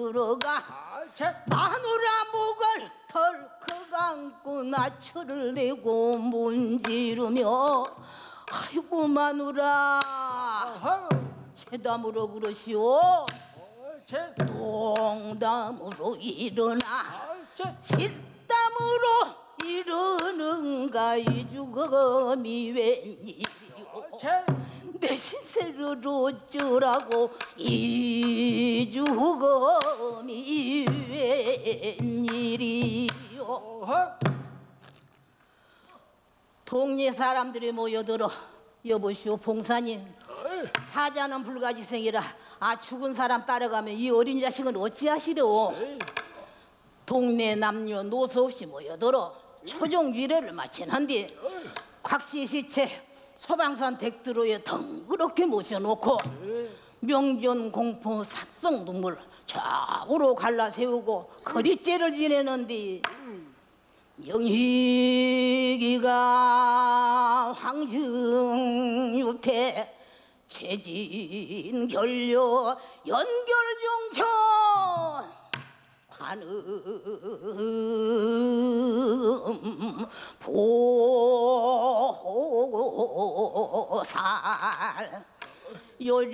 들어가 마누라 목을 덜컥 안고 나초를 내고 문지르며 아이고 마누라 채담으로 그러시오. 농담으로 일어나 실담으로 이러는가 이 죽음이 웬일이오. 내 신세를 어쩌라고 이 죽음이 웬일이오. 동네 사람들이 모여들어 여보시오 봉사님 사자는 불가지생이라 죽은 사람 따라가면 이 어린 자식은 어찌하시려. 동네 남녀 노소 없이 모여들어 초종 위례를 마치는데 곽씨 시체 소방산 댁들로에 덩그렇게 모셔놓고 명전 공포 삭송 눈물 좌우로 갈라세우고 거리째를 지내는데 영희기가 황증유태 체진결려 연결중천 관음 보살